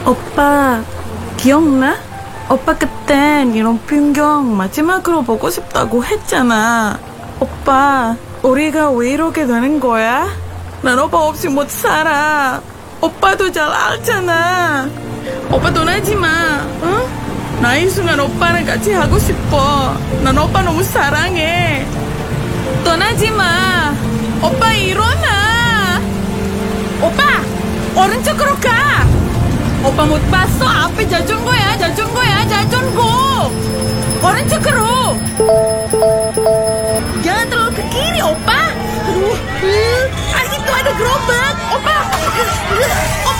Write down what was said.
오빠, 기억나? 오빠 그땐 이런 풍경 마지막으로 보고 싶다고 했잖아. 오빠, 우리가 왜 이렇게 되는 거야? 난 오빠 없이 못 살아. 오빠도 잘 알잖아. 오빠 떠나지 마, 응? 나 이 순간 오빠랑 같이 하고 싶어. 난 오빠 너무 사랑해. 떠나지 마. 오빠 일어나. 오빠, 오른쪽으로 가. 오빠 못 봤어? 앞에 자전거야, 자전거야, 자전거. 오른쪽으로. Jangan terlalu ke kiri, opa. Aduh, aduh ada gerobak, opa. Opa.